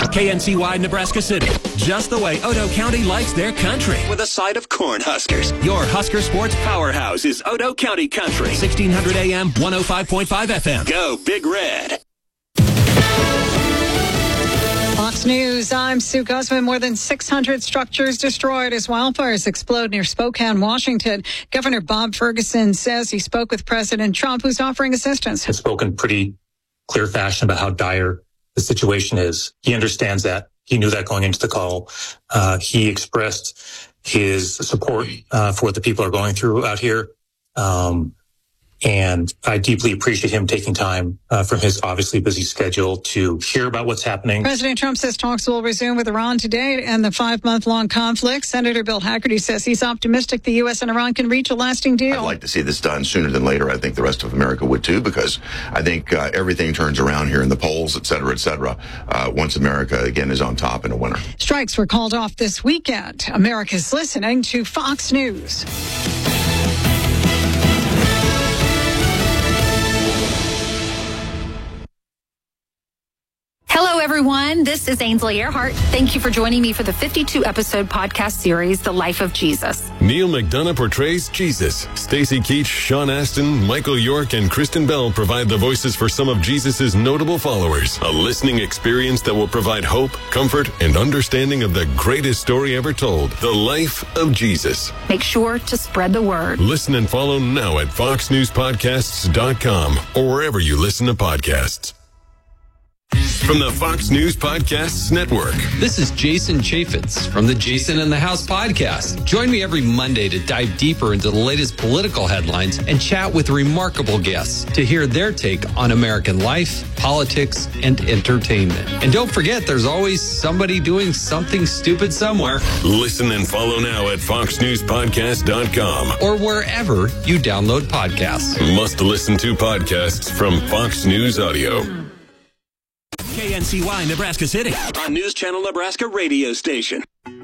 KNCY Nebraska City. Just the way Otoe County likes their country. With a side of Cornhuskers. Your Husker sports powerhouse is Otoe County Country. 1600 AM, 105.5 FM. Go Big Red. Fox News, I'm Sue Guzman. More than 600 structures destroyed as wildfires explode near Spokane, Washington. Governor Bob Ferguson says he spoke with President Trump, who's offering assistance. Has spoken pretty clear fashion about how dire the situation is. He understands that. He knew that going into the call. He expressed his support for what the people are going through out here. And I deeply appreciate him taking time from his obviously busy schedule to hear about what's happening. President Trump says talks will resume with Iran today and the 5-month-long conflict. Senator Bill Hagerty says he's optimistic the U.S. and Iran can reach a lasting deal. I'd like to see this done sooner than later. I think the rest of America would too, because I think everything turns around here in the polls, et cetera, once America again is on top in a winter. Strikes were called off this weekend. America's listening to Fox News. Hello, everyone. This is Ainsley Earhart. Thank you for joining me for the 52-episode podcast series, The Life of Jesus. Neil McDonough portrays Jesus. Stacey Keach, Sean Astin, Michael York, and Kristen Bell provide the voices for some of Jesus' notable followers. A listening experience that will provide hope, comfort, and understanding of the greatest story ever told, The Life of Jesus. Make sure to spread the word. Listen and follow now at foxnewspodcasts.com or wherever you listen to podcasts. From the Fox News Podcasts Network. This is Jason Chaffetz from the Jason in the House podcast. Join me every Monday to dive deeper into the latest political headlines and chat with remarkable guests to hear their take on American life, politics, and entertainment. And don't forget, there's always somebody doing something stupid somewhere. Listen and follow now at foxnewspodcast.com or wherever you download podcasts. Must listen to podcasts from Fox News Audio. KNCY Nebraska City on News Channel Nebraska radio station.